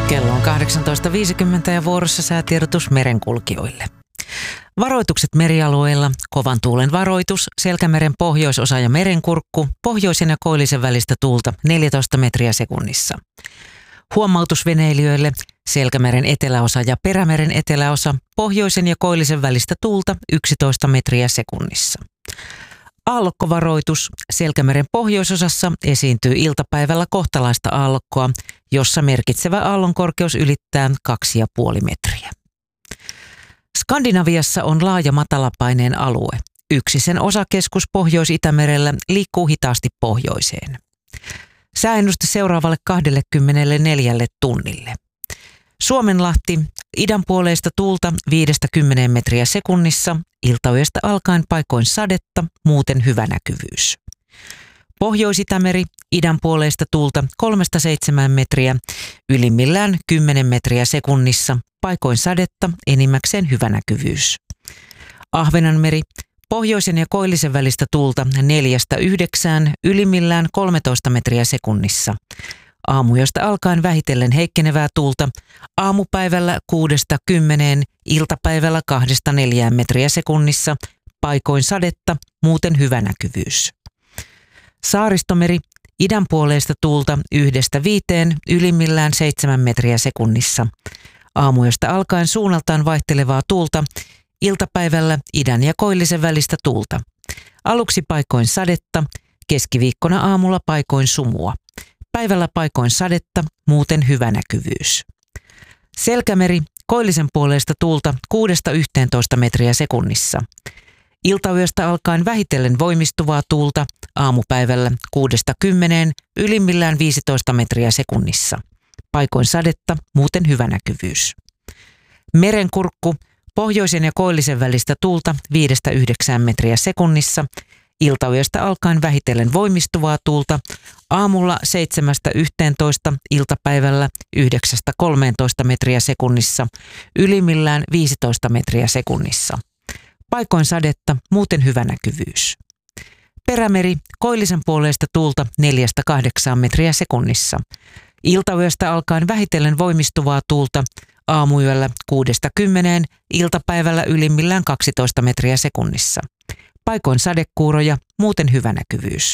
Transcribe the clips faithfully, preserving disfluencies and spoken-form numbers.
Kello on kahdeksantoista viisikymmentä ja vuorossa säätiedotus merenkulkijoille. Varoitukset merialueilla, kovan tuulen varoitus, Selkämeren pohjoisosa ja merenkurkku, pohjoisen ja koillisen välistä tuulta neljätoista metriä sekunnissa. Huomautus veneilijöille, Selkämeren eteläosa ja Perämeren eteläosa, pohjoisen ja koillisen välistä tuulta yksitoista metriä sekunnissa. Aallokkovaroitus, Selkämeren pohjoisosassa esiintyy iltapäivällä kohtalaista aallokkoa, jossa merkitsevä aallonkorkeus ylittää kaksi pilkku viisi metriä. Skandinaviassa on laaja matalapaineen alue. Yksi sen osakeskus Pohjois-Itämerellä liikkuu hitaasti pohjoiseen. Sääennuste seuraavalle kaksikymmentäneljä tunnille. Suomenlahti, idänpuoleista tuulta viidestä kymmeneen metriä sekunnissa, iltayöstä alkaen paikoin sadetta, muuten hyvä näkyvyys. Pohjois-Itämeri, idänpuoleista tuulta kolmesta seitsemään metriä, ylimmillään kymmenen metriä sekunnissa, paikoin sadetta, enimmäkseen hyvä näkyvyys. Ahvenanmeri, pohjoisen ja koillisen välistä tuulta neljästä yhdeksään, ylimmillään kolmetoista metriä sekunnissa. Aamuyöstä alkaen vähitellen heikkenevää tuulta, aamupäivällä kuudesta kymmeneen, iltapäivällä kahdesta neljään metriä sekunnissa, paikoin sadetta, muuten hyvä näkyvyys. Saaristomeri, idänpuoleista tuulta yhdestä viiteen, ylimmillään seitsemän metriä sekunnissa. Aamuyöstä alkaen suunnaltaan vaihtelevaa tuulta, iltapäivällä idän ja koillisen välistä tuulta. Aluksi paikoin sadetta, keskiviikkona aamulla paikoin sumua. Päivällä paikoin sadetta, muuten hyvä näkyvyys. Selkämeri, koillisen puoleista tuulta kuudesta yhteentoista metriä sekunnissa. Iltayöstä alkaen vähitellen voimistuvaa tuulta, aamupäivällä kuudesta kymmeneen, ylimmillään viisitoista metriä sekunnissa. Paikoin sadetta, muuten hyvä näkyvyys. Merenkurkku, pohjoisen ja koillisen välistä tuulta viidestä yhdeksään metriä sekunnissa. Iltayöstä alkaen vähitellen voimistuvaa tuulta, aamulla seitsemästä yhteentoista, iltapäivällä yhdeksästä kolmeentoista metriä sekunnissa, ylimmillään viisitoista metriä sekunnissa. Paikoin sadetta, muuten hyvä näkyvyys. Perämeri, koillisen puoleista tuulta neljästä kahdeksaan metriä sekunnissa. Iltayöstä alkaen vähitellen voimistuvaa tuulta, aamuyöllä kuudesta kymmeneen, iltapäivällä ylimmillään kaksitoista metriä sekunnissa. Paikoin sadekuuroja, muuten hyvä näkyvyys.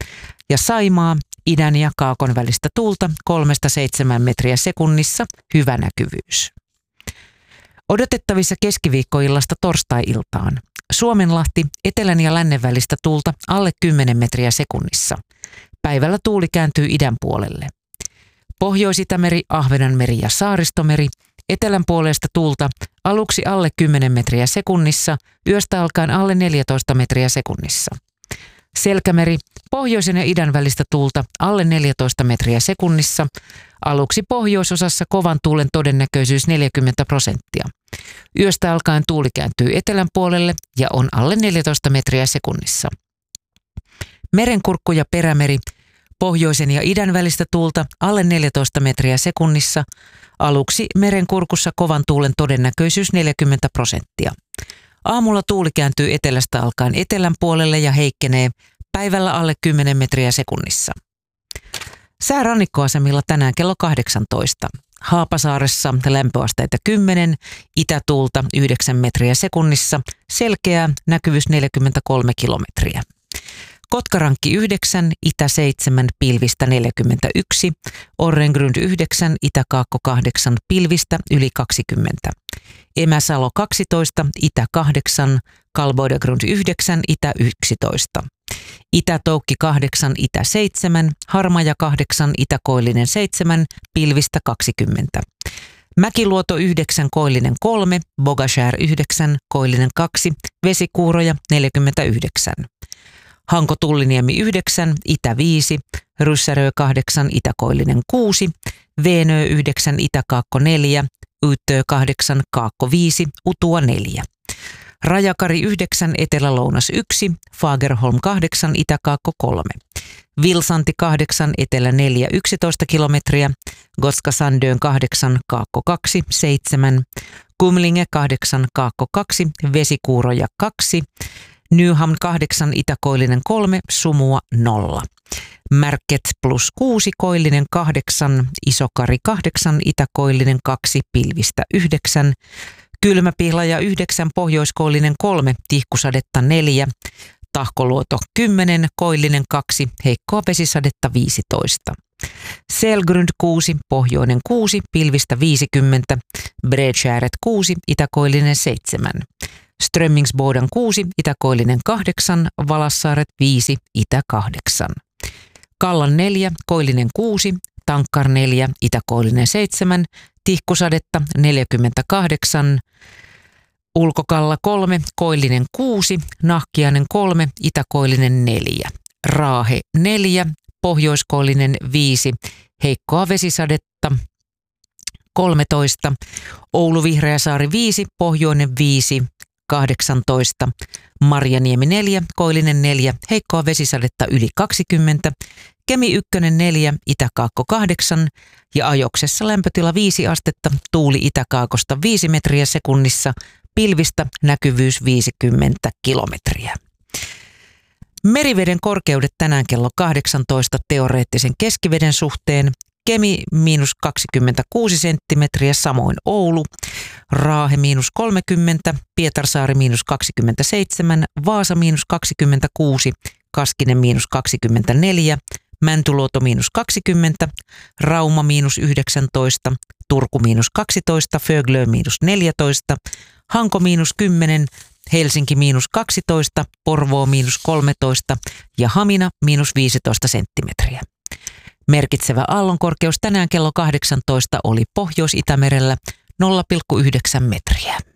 Ja Saimaa, idän ja kaakon välistä tuulta kolmesta seitsemään metriä sekunnissa, hyvä näkyvyys. Odotettavissa keskiviikkoillasta torstai-iltaan. Suomenlahti, etelän ja lännen välistä tuulta alle kymmenen metriä sekunnissa. Päivällä tuuli kääntyy idän puolelle. Pohjois-Itämeri, Ahvenanmeri ja Saaristomeri, etelän puolesta tuulta aluksi alle kymmenen metriä sekunnissa, yöstä alkaen alle neljätoista metriä sekunnissa. Selkämeri, pohjoisen ja idän välistä tuulta alle neljätoista metriä sekunnissa, aluksi pohjoisosassa kovan tuulen todennäköisyys neljäkymmentä prosenttia. Yöstä alkaen tuuli kääntyy etelän puolelle ja on alle neljätoista metriä sekunnissa. Merenkurkku ja Perämeri, pohjoisen ja idän välistä tuulta alle neljätoista metriä sekunnissa, aluksi merenkurkussa kovan tuulen todennäköisyys neljäkymmentä prosenttia. Aamulla tuuli kääntyy etelästä alkaen etelän puolelle ja heikkenee, päivällä alle kymmenen metriä sekunnissa. Sää rannikkoasemilla tänään kello kahdeksantoista. Haapasaaressa lämpöasteita kymmenen, itätuulta yhdeksän metriä sekunnissa, selkeää, näkyvyys neljäkymmentäkolme kilometriä. Kotkarankki yhdeksän, itä seitsemän, pilvistä neljäkymmentäyksi, Orrengrund yhdeksän, itäkaakko kahdeksan, pilvistä yli kaksikymmentä. Emäsalo kaksitoista, itä kahdeksan, Kalboidegrund yhdeksän, itä yksitoista. Itätoukki kahdeksan, itä seitsemän, Harmaja kahdeksan, itäkoillinen seitsemän, pilvistä kaksikymmentä. Mäkiluoto yhdeksän, koillinen kolme, Bogashär yhdeksän, koillinen kaksi, vesikuuroja neljäkymmentäyhdeksän. Hanko-Tulliniemi yhdeksän, itä viisi, Ryssärö kahdeksan, itäkoillinen kuusi, Veenö yhdeksän, itäkaakko neljä, Yyttö kahdeksan, kaakko viisi, Utua neljä. Rajakari yhdeksän, etelä-lounas yksi, Fagerholm kahdeksan, itäkaakko kolme. Vilsanti kahdeksan, etelä neljä, yksitoista kilometriä, Gotska Sandön kahdeksan, kaakko kaksi, seitsemän. Kumlinge kahdeksan, kaakko kaksi, Vesikuuroja kaksi. Nyham kahdeksan, Itä-Koillinen kolme, Sumua nolla. Märket plus kuusi, Koillinen kahdeksan, Isokari kahdeksan, Itä-Koillinen kaksi, Pilvistä yhdeksän. Kylmäpihlaja yhdeksän, Pohjois-Koillinen kolme, Tihkusadetta neljä. Tahkoluoto kymmenen, Koillinen kaksi, heikkoa vesisadetta viisitoista. Selgrund kuusi, Pohjoinen kuusi, Pilvistä viisikymmentä. Bredskääret kuusi, Itä-Koillinen seitsemän. Strömmingsboden kuusi, Itä-Koillinen kahdeksan, Valassaaret viisi, Itä kahdeksan. Kallan neljä, Koillinen kuusi, Tankkar neljä, Itä-Koillinen seitsemän, Tihkusadetta neljäkymmentäkahdeksan, Ulkokalla kolme, Koillinen kuusi, Nahkiainen kolme, Itä-Koillinen neljä. Raahe neljä, Pohjois-Koillinen viisi, heikkoa vesisadetta kolmetoista. Oulu Vihreäsaari viisi, Pohjoinen viisi, kahdeksantoista. Marjaniemi neljä, Koillinen neljä, heikkoa vesisadetta yli kaksikymmentä. Kemi ykkönen neljä, Itäkaakko kahdeksan ja Ajoksessa lämpötila viisi astetta, tuuli itäkaakosta viisi metriä sekunnissa, pilvistä näkyvyys viisikymmentä kilometriä. Meriveden korkeudet tänään kello kahdeksantoista teoreettisen keskiveden suhteen. Kemi miinus kaksikymmentäkuusi senttimetriä, samoin Oulu. Raahe miinus kolmekymmentä, Pietarsaari miinus kaksikymmentäseitsemän, Vaasa miinus kaksikymmentäkuusi, Kaskinen miinus kaksikymmentäneljä, Mäntyluoto miinus kaksikymmentä, Rauma miinus yhdeksäntoista, Turku miinus kaksitoista, Föglö miinus neljätoista, Hanko miinus kymmenen, Helsinki miinus kaksitoista, Porvoo miinus kolmetoista ja Hamina miinus viisitoista senttimetriä. Merkitsevä aallonkorkeus tänään kello kahdeksantoista oli Pohjois-Itämerellä nolla pilkku yhdeksän metriä.